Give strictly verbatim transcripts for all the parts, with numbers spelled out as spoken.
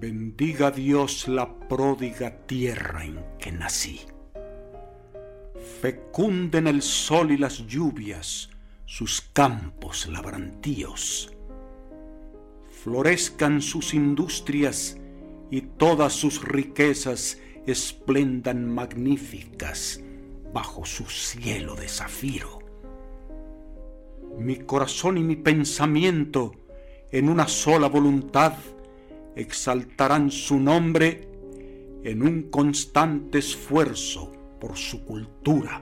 Bendiga Dios la pródiga tierra en que nací. Fecunden el sol y las lluvias sus campos labrantíos. Florezcan sus industrias y todas sus riquezas esplendan magníficas bajo su cielo de zafiro. Mi corazón y mi pensamiento en una sola voluntad exaltarán su nombre en un constante esfuerzo por su cultura.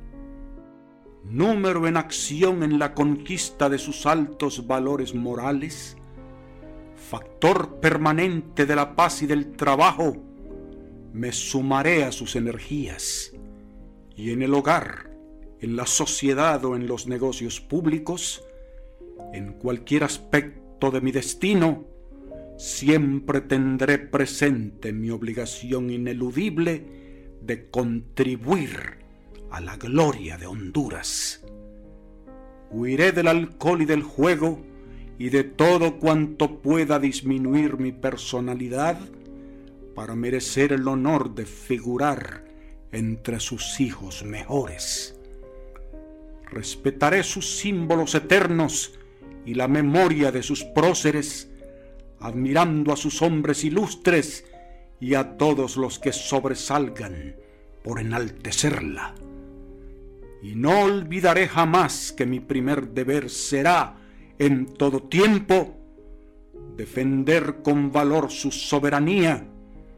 Número en acción en la conquista de sus altos valores morales, factor permanente de la paz y del trabajo, me sumaré a sus energías, y en el hogar, en la sociedad o en los negocios públicos, en cualquier aspecto de mi destino, siempre tendré presente mi obligación ineludible de contribuir a la gloria de Honduras. Huiré del alcohol y del juego y de todo cuanto pueda disminuir mi personalidad para merecer el honor de figurar entre sus hijos mejores. Respetaré sus símbolos eternos y la memoria de sus próceres, admirando a sus hombres ilustres y a todos los que sobresalgan por enaltecerla. Y no olvidaré jamás que mi primer deber será, en todo tiempo, defender con valor su soberanía